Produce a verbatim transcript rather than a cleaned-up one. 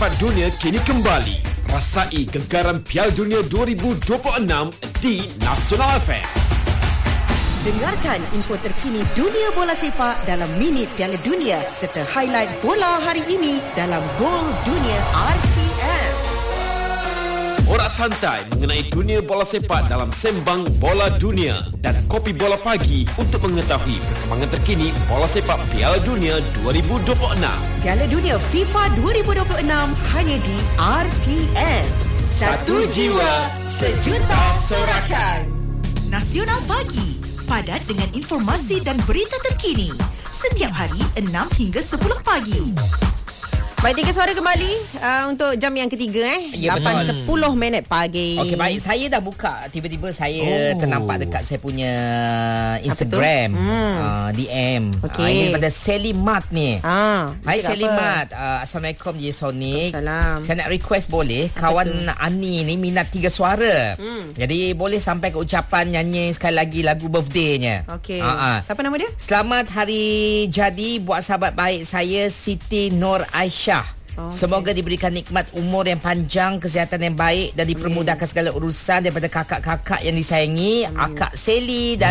sepak dunia kini kembali. Rasai gegaran Piala Dunia dua ribu dua puluh enam di Nasional F M. Dengarkan info terkini dunia bola sepak dalam Minit Piala Dunia serta highlight bola hari ini dalam Gol Dunia R T M. Borak santai mengenai dunia bola sepak dalam Sembang Bola Dunia dan Kopi Bola Pagi untuk mengetahui perkembangan terkini bola sepak Piala Dunia dua ribu dua puluh enam. Piala Dunia FIFA dua ribu dua puluh enam hanya di R T M. Satu jiwa, sejuta sorakan. Nasional Pagi, padat dengan informasi dan berita terkini. Setiap hari enam hingga sepuluh pagi. Baik, tiga suara kembali uh, untuk jam yang ketiga eh. Ya, lapan betul. sepuluh minit pagi. Okey, baik. Saya dah buka. Tiba-tiba saya Oh. ternampak dekat saya punya Instagram. Hmm. Uh, D M. Okey. Uh, ini daripada Sally Mat ni. Ah, Hai cakap Sally apa? Mat. Uh, Assalamualaikum J Sonic. Salam. Saya nak request boleh? Apa Kawan tu? Ani ni minat tiga suara. Hmm. Jadi boleh sampai ke ucapan nyanyi sekali lagi lagu birthday-nya. Okey. Uh-uh. Siapa nama dia? Selamat hari jadi buat sahabat baik saya Siti Nur Aisyah. Oh, Semoga diberikan nikmat umur yang panjang, kesihatan yang baik dan dipermudahkan segala urusan daripada kakak-kakak yang disayangi, Akak Sally dan